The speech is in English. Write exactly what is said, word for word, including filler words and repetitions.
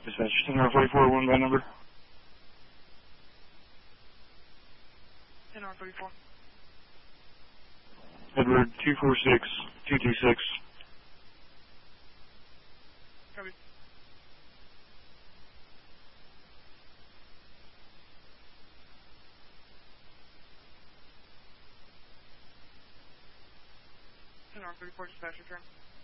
Dispatch, ten R forty-four, one by number. ten R forty-four. Edward, two four six, two two six. Copy. ten R forty-four, dispatch return.